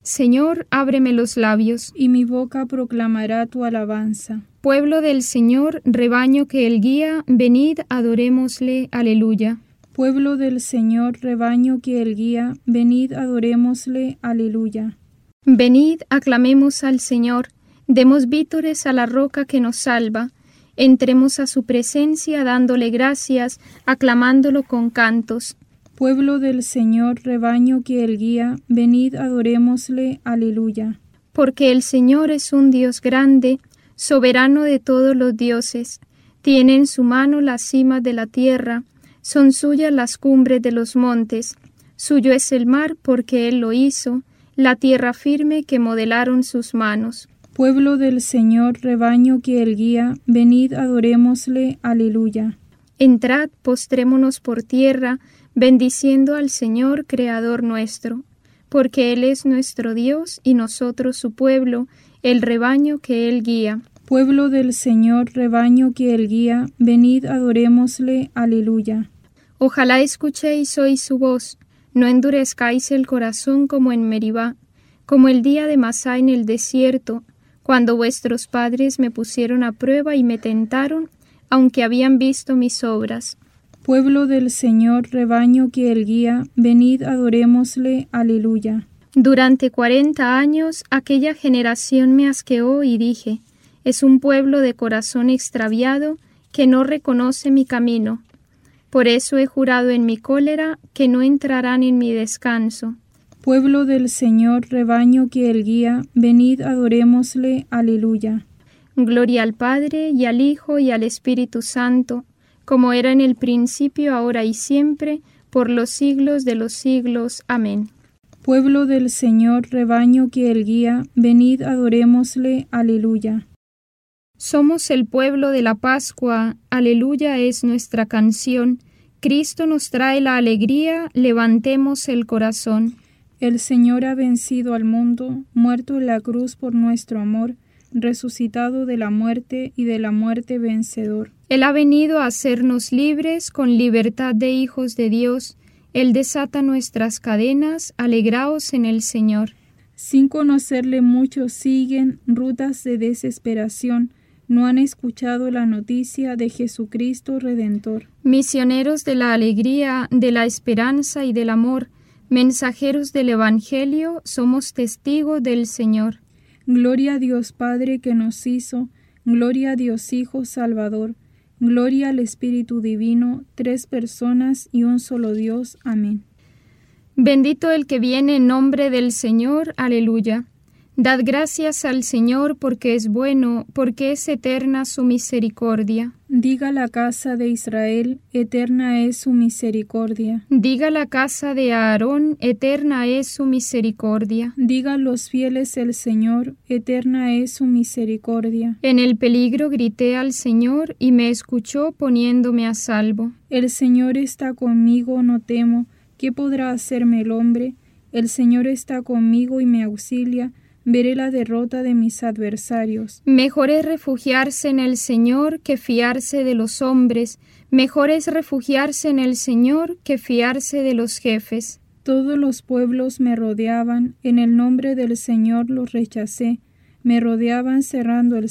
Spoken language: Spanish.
Señor, ábreme los labios, y mi boca proclamará tu alabanza. Pueblo del Señor, rebaño que Él guía, venid, adorémosle, aleluya. Pueblo del Señor, rebaño que Él guía, venid, adorémosle, aleluya. Venid, aclamemos al Señor, demos vítores a la roca que nos salva, entremos a su presencia dándole gracias, aclamándolo con cantos. Pueblo del Señor, rebaño que Él guía, venid, adorémosle, aleluya. Porque el Señor es un Dios grande, soberano de todos los dioses. Tiene en su mano las cimas de la tierra, son suyas las cumbres de los montes. Suyo es el mar porque Él lo hizo, la tierra firme que modelaron sus manos. Pueblo del Señor, rebaño que Él guía, venid, adorémosle, aleluya. Entrad, postrémonos por tierra, bendiciendo al Señor, Creador nuestro, porque Él es nuestro Dios y nosotros su pueblo, el rebaño que Él guía. Pueblo del Señor, rebaño que Él guía, venid, adorémosle, aleluya. Ojalá escuchéis hoy su voz, no endurezcáis el corazón como en Meribá, como el día de Masá en el desierto, cuando vuestros padres me pusieron a prueba y me tentaron, aunque habían visto mis obras. Pueblo del Señor, rebaño que Él guía, venid, adorémosle, aleluya. Durante 40 años aquella generación me asqueó y dije, es un pueblo de corazón extraviado que no reconoce mi camino. Por eso he jurado en mi cólera que no entrarán en mi descanso. Pueblo del Señor, rebaño que Él guía, venid, adorémosle, aleluya. Gloria al Padre, y al Hijo, y al Espíritu Santo, como era en el principio, ahora y siempre, por los siglos de los siglos. Amén. Pueblo del Señor, rebaño que Él guía, venid, adorémosle, aleluya. Somos el pueblo de la Pascua, aleluya es nuestra canción. Cristo nos trae la alegría, levantemos el corazón. El Señor ha vencido al mundo, muerto en la cruz por nuestro amor, resucitado de la muerte y de la muerte vencedor. Él ha venido a hacernos libres con libertad de hijos de Dios. Él desata nuestras cadenas, alegraos en el Señor. Sin conocerle muchos siguen rutas de desesperación, no han escuchado la noticia de Jesucristo Redentor. Misioneros de la alegría, de la esperanza y del amor, mensajeros del Evangelio, somos testigos del Señor. Gloria a Dios Padre que nos hizo, gloria a Dios Hijo Salvador, gloria al Espíritu Divino, 3 personas y un solo Dios. Amén. Bendito el que viene en nombre del Señor. Aleluya. Dad gracias al Señor porque es bueno, porque es eterna su misericordia. Diga la casa de Israel, eterna es su misericordia. Diga la casa de Aarón, eterna es su misericordia. Diga los fieles el Señor, eterna es su misericordia. En el peligro grité al Señor y me escuchó poniéndome a salvo. El Señor está conmigo, no temo. ¿Qué podrá hacerme el hombre? El Señor está conmigo y me auxilia. Veré la derrota de mis adversarios. Mejor es refugiarse en el Señor que fiarse de los hombres. Mejor es refugiarse en el Señor que fiarse de los jefes. Todos los pueblos me rodeaban, en el nombre del Señor los rechacé. Me rodeaban cerrando el